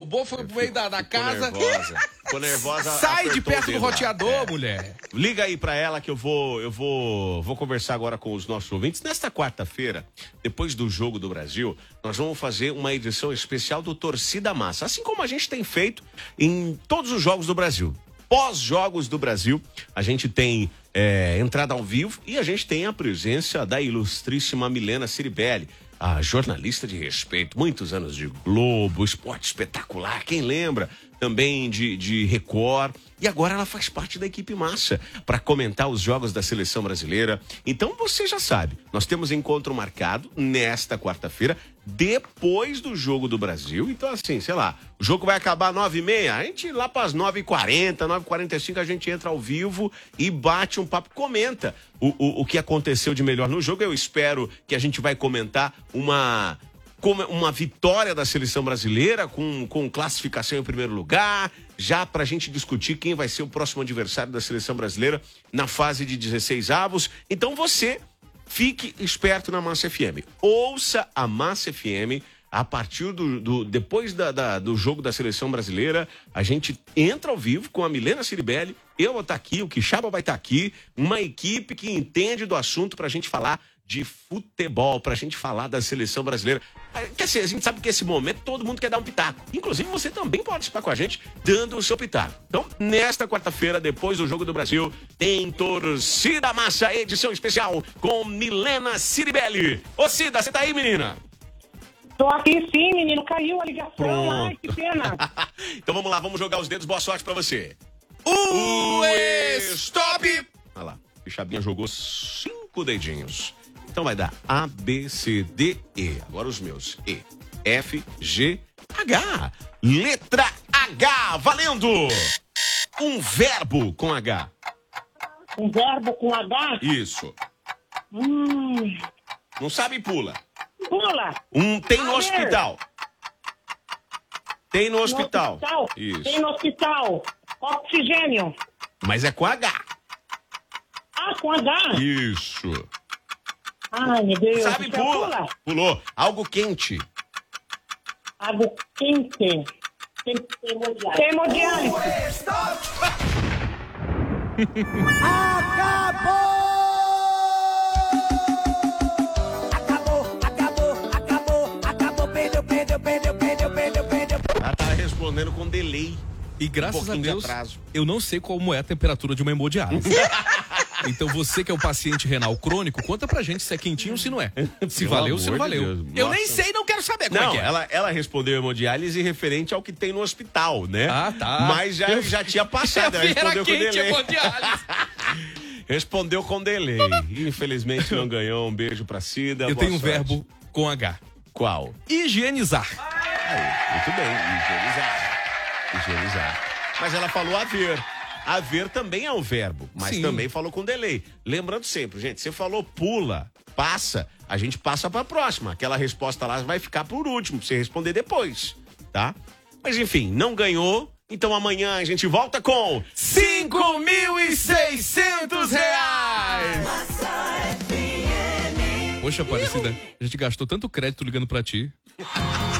derrubou, foi pro meio da casa. Ficou nervosa. Sai de perto do roteador, mulher. Liga aí pra ela que eu vou conversar agora com os nossos ouvintes. Nesta quarta-feira, depois do Jogo do Brasil, nós vamos fazer uma edição especial do Torcida Massa. Assim como a gente tem feito em todos os Jogos do Brasil. Pós-Jogos do Brasil, a gente tem entrada ao vivo e a gente tem a presença da ilustríssima Milena Ciribelli, a jornalista de respeito, muitos anos de Globo, Esporte Espetacular, quem lembra? Também de Record. E agora ela faz parte da equipe Massa para comentar os jogos da seleção brasileira. Então você já sabe, nós temos encontro marcado nesta quarta-feira, depois do Jogo do Brasil. Então assim, sei lá, o jogo vai acabar 9h30, a gente lá para as 9h40, 9h45 a gente entra ao vivo e bate um papo, comenta o que aconteceu de melhor no jogo. Eu espero que a gente vai comentar uma vitória da seleção brasileira com classificação em primeiro lugar, já pra gente discutir quem vai ser o próximo adversário da seleção brasileira na fase de 16 avos. Então você fique esperto na Massa FM. Ouça a Massa FM a partir depois do jogo da seleção brasileira. A gente entra ao vivo com a Milena Ciribelli, eu vou estar aqui, o Quixaba vai estar aqui, uma equipe que entende do assunto pra gente falar de futebol, pra gente falar da seleção brasileira. Quer dizer, a gente sabe que esse momento todo mundo quer dar um pitaco. Inclusive você também pode participar com a gente dando o seu pitaco. Então, nesta quarta-feira, depois do Jogo do Brasil, tem Torcida Massa, edição especial com Milena Ciribelli. Ô Cida, você tá aí, menina? Tô aqui sim, menino. Caiu a ligação. Pronto. Ai, que pena. Então vamos lá, vamos jogar os dedos. Boa sorte pra você. Stop! Olha lá, o Chabinha jogou 5 dedinhos. Então vai dar A, B, C, D, E. Agora os meus. E, F, G, H. Letra H. Valendo! Um verbo com H. Um verbo com H? Isso. Não sabe, pula. Pula. Tem no hospital. Tem no hospital. Isso. Tem no hospital. Oxigênio. Mas é com H. Ah, com H? Isso. Ai, meu Deus. Sabe, pula. Pulou. Algo quente. Algo quente. Hemodiálise. Perdeu. Ela tá respondendo com delay. E graças a Deus, de atraso. eu não sei como é a temperatura de uma hemodiálise. Então você que é o paciente renal crônico, conta pra gente se é quentinho ou se não é. Se valeu ou se não valeu. Deus, eu nem sei, não quero saber como é que é. Ela respondeu hemodiálise referente ao que tem no hospital, né? Ah, tá. Mas já tinha passado, ela respondeu com delay. Hemodiálise. Respondeu com delay. Infelizmente não ganhou. Um beijo pra Cida. Eu boa tenho um sorte. verbo com H. Qual? Higienizar. Muito bem, higienizar. Mas ela falou haver. Haver também é um verbo, mas Sim. também falou com delay. Lembrando sempre, gente, você falou pula, passa, a gente passa pra próxima. Aquela resposta lá vai ficar por último, pra você responder depois, tá? Mas enfim, não ganhou, então amanhã a gente volta com R$5.600. Poxa, Aparecida, a gente gastou tanto crédito ligando pra ti.